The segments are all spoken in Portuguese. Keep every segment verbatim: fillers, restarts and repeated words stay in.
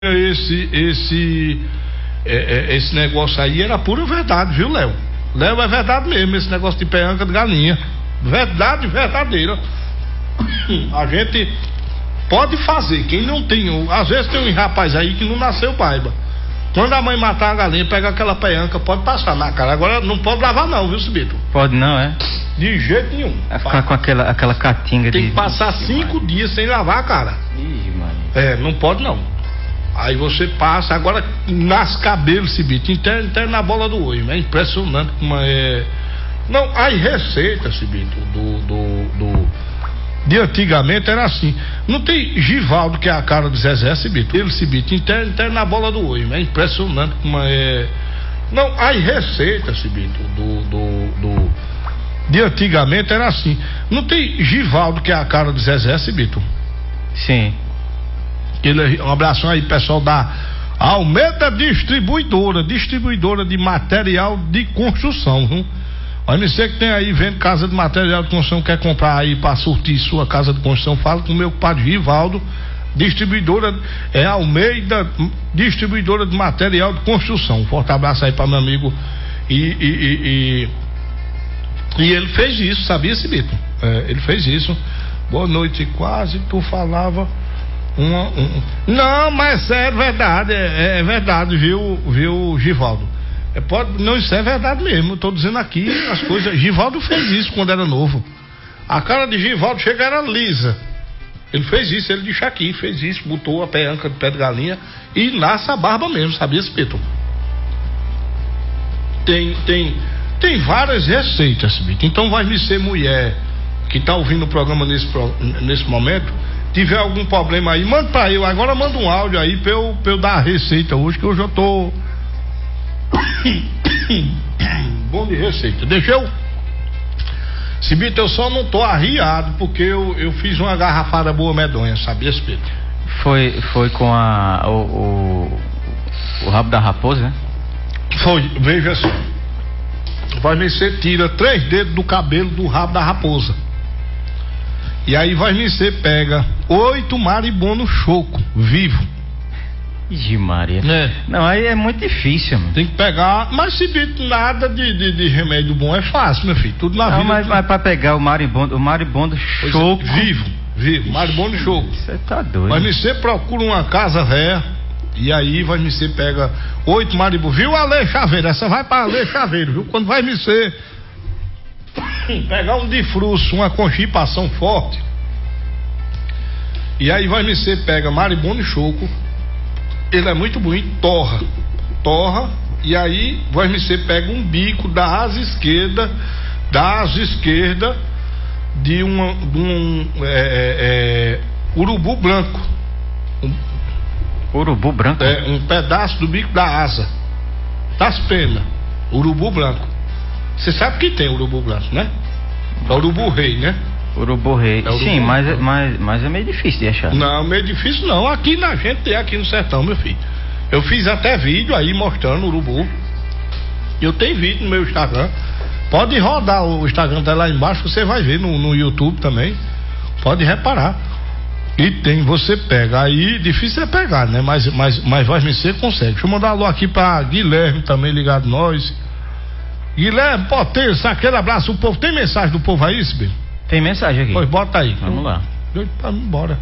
Esse, esse, é, é, esse negócio aí era pura verdade, viu, Léo? Léo, é verdade mesmo, esse negócio de peanca de galinha. Verdade verdadeira. A gente pode fazer, quem não tem, às vezes tem um rapaz aí que não nasceu baiba. Quando a mãe matar a galinha, pega aquela peanca, pode passar na cara. Agora não pode lavar não, viu, Cibito? Pode não, é? De jeito nenhum. Vai ficar com aquela, aquela catinga. Tem de... que passar cinco Ih, dias sem lavar a cara. Ih, mano. É, não pode não. Aí você passa, agora nas cabelos, Cibito, interna, interna na bola do olho. É impressionante como é. Não, as receitas, Cibito, do, do, do de antigamente era assim. Não tem Givaldo, que é a cara do Zezé, Cibito. Ele, Cibito, interna, interna na bola do olho. É impressionante como é. Não, as receitas, Cibito, do, do, do de antigamente era assim. Não tem Givaldo, que é a cara do Zezé, Cibito. Sim. Ele, um abração aí, pessoal da Almeida Distribuidora, distribuidora de material de construção, viu? Olha, você que tem aí, vende casa de material de construção, quer comprar aí para surtir sua casa de construção, fala com o meu compadre Rivaldo, distribuidora, é Almeida Distribuidora de material de construção. Um forte abraço aí para meu amigo. E, e, e, e, e ele fez isso, sabia, Cibito? É, ele fez isso. Boa noite, quase tu falava. Um, um, não, mas é verdade, é, é verdade, viu, viu, Givaldo? É, pode, não, isso é verdade mesmo. Estou dizendo aqui as coisas. Givaldo fez isso quando era novo. A cara de Givaldo chega era lisa. Ele fez isso, ele de Chaqui, fez isso, botou a peanca de pé de galinha e nasce a barba mesmo, sabia, Spito? Tem, tem, tem várias receitas, Spito. Então vai me ser mulher que está ouvindo o programa nesse, nesse momento. Tiver algum problema aí, manda pra eu. Agora manda um áudio aí pra eu, pra eu dar a receita hoje, que hoje eu tô bom de receita. Deixa eu, Cibito, eu só não tô arriado porque eu, eu fiz uma garrafada boa medonha, sabia, Cibito? Foi, foi com a o, o, o rabo da raposa, né? Foi, veja assim. Vai me ser, tira três dedos do cabelo do rabo da raposa. E aí vai me ser, pega oito maribondo choco, vivo. Ixi, Maria. É. Não, aí é muito difícil, mano. Tem que pegar, mas se dito nada de, de, de remédio bom é fácil, meu filho. Tudo na não, vida. Mas, mas pra pegar o maribondo, o maribondo choco. É, vivo, vivo, maribondo choco. Você tá doido. Vai me ser, procura uma casa ré. E aí vai me ser, pega oito maribondo. Viu, Ale Chaveiro? Essa vai pra Ale Chaveiro, viu? Quando vai me ser pegar um difruço, uma constipação forte. E aí vai me ser, pega maribondo e choco. Ele é muito bonito, torra. Torra. E aí vai me ser, pega um bico da asa esquerda, da asa esquerda de, uma, de um é, é, urubu branco. Um, urubu branco? É, um pedaço do bico da asa, das penas. Urubu branco. Você sabe que tem urubu branco, né? É o urubu rei, né? Urubu rei. É urubu. Sim, mas, é, mas, mas é meio difícil de achar. Não, meio difícil não. Aqui na gente tem, aqui no sertão, meu filho. Eu fiz até vídeo aí mostrando o urubu. Eu tenho vídeo no meu Instagram. Pode rodar o Instagram tá lá embaixo, você vai ver no, no YouTube também. Pode reparar. E tem, você pega. Aí, difícil é pegar, né? Mas, mas, mas vai me ser, consegue. Deixa eu mandar um alô aqui pra Guilherme também ligado nós. Guilherme, potência, aquele abraço. O povo, tem mensagem do povo aí, Sibir? Tem mensagem aqui. Pois bota aí. Vamos lá. Doido pra ir embora.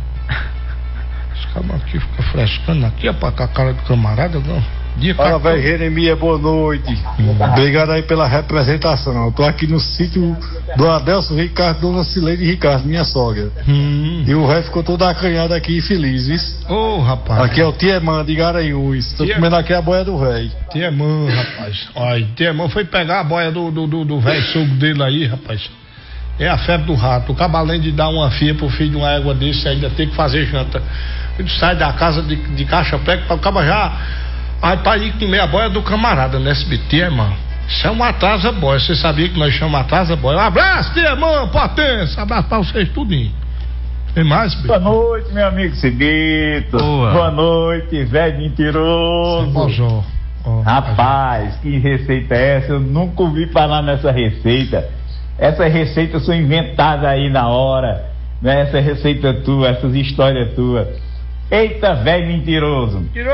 Esse cara aqui fica frescando aqui, rapaz, com a cara do camarada. Não. Dia Fala, velho Jeremias, boa noite. Hum. Obrigado aí pela representação. Eu tô aqui no sítio do Adelso Ricardo, Dona Cileide Ricardo, minha sogra. Hum. E o resto ficou todo acanhado aqui e feliz, viu? Ô, oh, rapaz. Aqui é o Tiemã de Garanhuns. Tô Tia... comendo aqui a boia do velho. Tiemã, rapaz. Olha, Tiemã foi pegar a boia do velho do, do, do sogro dele aí, rapaz. É a febre do rato. O cabo, além de dar uma fia pro filho de uma égua desse, ainda tem que fazer janta. Ele sai da casa de, de caixa prega para o cabo já. Aí pra ir comer a boia do camarada, né, S B T, irmão? Isso é uma atrasa boia. Você sabia que nós chamamos atrasa boia? Um abraço, tia, irmão, potência. Abraço pra vocês, tudinho. Tem mais, B? Boa noite, meu amigo Cibito. Boa. Boa noite, velho mentiroso. Oh, rapaz, que receita é essa? Eu nunca ouvi falar nessa receita. Essas receitas são inventadas aí na hora, né? Essa receita tua, essas histórias tuas. Eita, velho mentiroso.